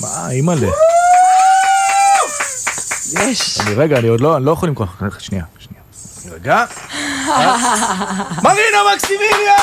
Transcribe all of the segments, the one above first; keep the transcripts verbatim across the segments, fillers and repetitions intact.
מה, אימא'לה. יש. אני רגע, אני עוד לא, אני לא יכול למכוח. שנייה, שנייה. רגע. מרינה מקסימיליה!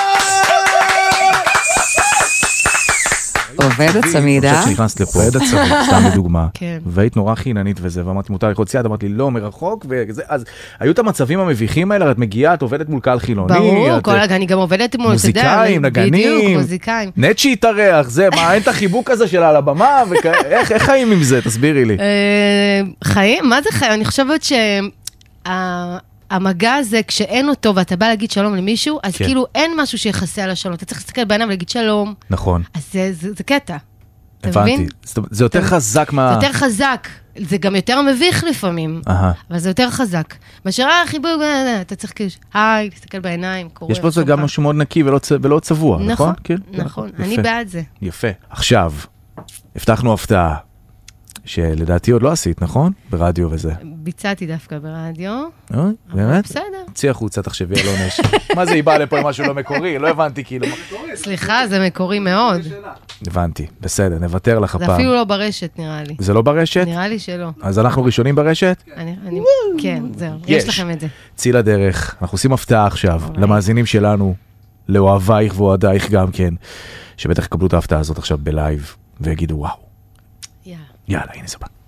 עובדת צמידה. אני חושבת שנכנסת לפה, עובדת צמידה, סתם לדוגמה. כן. והיית נורא חיננית וזה, ואמרתי, מותר ללכות צייד, אמרתי, לא, מרחוק, וזה, אז היו את המצבים המביכים האלה, את מגיעה, את עובדת מול קהל חילוני. ברור, כל, אני גם עובדת מול, מוזיקאים, נגנים. בדיוק, מוזיקאים. נט שהתארח, זה, מה, אין את החיבוק הזה שלה על הבמה, איך, איך חיים עם זה? תסבירי לי. חיים? מה זה חיים? אני חושבת שה... המגע הזה, כשאין אותו, ואתה בא להגיד שלום למישהו, אז כן. כאילו אין משהו שיחסה על השלום. אתה צריך להסתכל בעיניים ולהגיד שלום. נכון. אז זה, זה, זה קטע. הבנתי. זה יותר חזק מה... זה יותר חזק. זה גם יותר מביך לפעמים. Aha. אבל זה יותר חזק. מאשר החיבוק, אתה צריך כאילו, היי, להסתכל בעיניים, קורא. יש פה זה גם משהו מאוד נקי ולא, ולא צבוע, נכון? נכון, כן? נכון. יפה. אני בעד זה. יפה. עכשיו, הבטחנו הפתעה. שלדעתי עוד לא עשית, נכון? ברדיו וזה. ביצעתי דווקא ברדיו. אה? באמת? בסדר. צי החוצה, תחשבי על עונש. מה זה, היא באה לפה עם משהו לא מקורי? לא הבנתי, כאילו. סליחה, זה מקורי מאוד. הבנתי, בסדר, נוותר לך הפעם. זה אפילו לא ברשת, נראה לי. זה לא ברשת? נראה לי שלא. אז אנחנו ראשונים ברשת? אני, אני, כן, זהו. יש לכם את זה. צי לדרך. אנחנו עושים הפתעה עכשיו, למאזינים שלנו, לאוהבייך ואוהדייך גם כן, שבטח יקבלו את ההפתעה הזאת עכשיו בלייב, ויגידו וואו. יאללה. יאללה, הנה זה בא.